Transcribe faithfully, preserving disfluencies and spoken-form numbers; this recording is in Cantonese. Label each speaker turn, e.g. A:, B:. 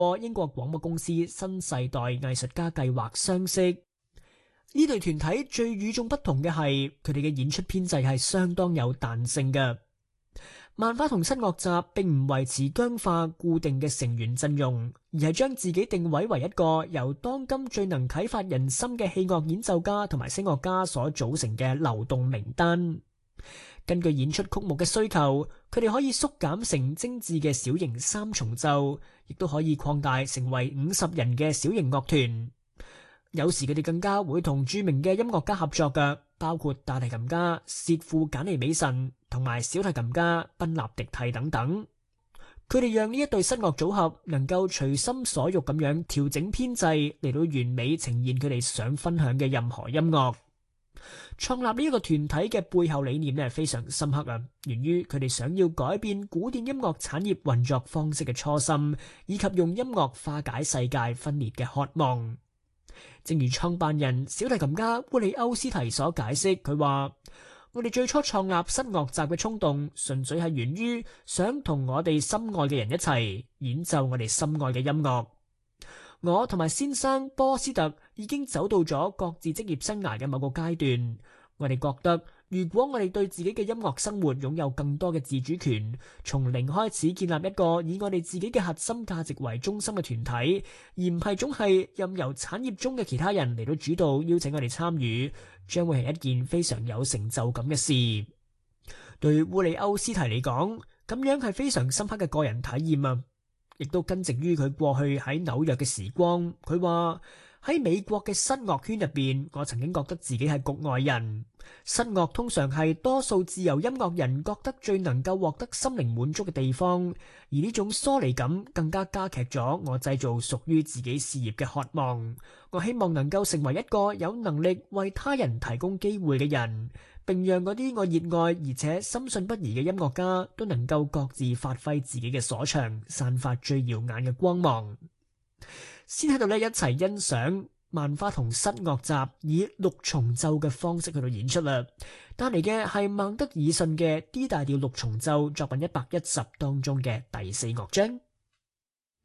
A: 英國廣播公司新世代藝術家計劃相識。呢隊團體最與眾不同嘅係佢哋嘅演出編制係相當有彈性嘅。萬花筒室樂集並唔維持僵化固定嘅成員陣容，而係將自己定位為一個由當今最能啟發人心嘅器樂演奏家同埋聲樂家所組成嘅流動名單。根據演出曲目嘅需求，佢哋可以縮減成精緻嘅小型三重奏，亦都可以擴大成為五十人嘅小型樂團。有時佢哋更加會同著名嘅音樂家合作嘅，包括大提琴家薛庫簡尼美臣同埋小提琴家賓納迪蒂等等。佢哋讓呢一對室樂組合能夠隨心所欲咁樣調整編制，嚟到完美呈現佢哋想分享嘅任何音樂。創立呢一個團體嘅背後理念咧係非常深刻啊，源於佢哋想要改變古典音樂產業運作方式嘅初心，以及用音樂化解世界分裂嘅渴望。正如創辦人小提琴家烏里歐斯提所解釋，佢話：我哋最初創立室樂集嘅衝動，純粹係源於想同我哋心愛嘅人一齊演奏我哋心愛嘅音樂。我同埋先生波斯特已經走到咗各自職業生涯嘅某個階段，我哋覺得如果我哋對自己嘅音樂生活擁有更多嘅自主權，從零開始建立一個以我哋自己嘅核心價值為中心嘅團體，而唔係總係任由產業中嘅其他人嚟到主導邀請我哋參與，將會係一件非常有成就感嘅事。對烏里歐斯提嚟講，咁樣係非常深刻嘅個人體驗啊！亦都根植於佢過去喺紐約嘅時光。佢話喺美國嘅室樂圈入邊，我曾經覺得自己係局外人。室樂通常係多數自由音樂人覺得最能夠獲得心靈滿足嘅地方，而呢種疏離感更加加劇咗我製造屬於自己事業嘅渴望。我希望能夠成為一個有能力為他人提供機會嘅人，並讓嗰啲我熱愛而且深信不疑嘅音樂家都能夠各自發揮自己嘅所長，散發最耀眼嘅光芒。先喺度呢一齊欣賞萬花筒室樂集以六重奏嘅方式去到演出啦，帶嚟嘅係孟德爾遜嘅 D 大調六重奏作品一百一十當中嘅第四樂章。